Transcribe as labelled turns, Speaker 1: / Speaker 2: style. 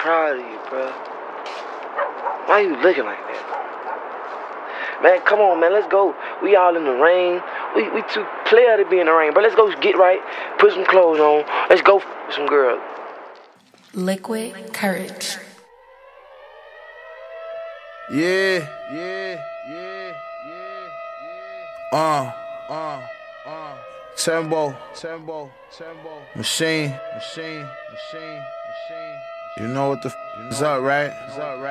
Speaker 1: proud of you, bro. Why you looking like that? Man, come on, man. Let's go. We all in the rain. We too player to be in the rain, but let's go get right. Put some clothes on. Let's go with some girls.
Speaker 2: Liquid Courage.
Speaker 3: Yeah. Tembo. Machine. You know what the is up, right?